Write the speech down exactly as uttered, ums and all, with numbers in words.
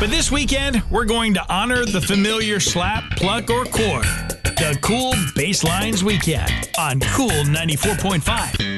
But this weekend, we're going to honor the familiar slap, pluck, or chord. The Cool Basslines Weekend on Cool ninety-four point five.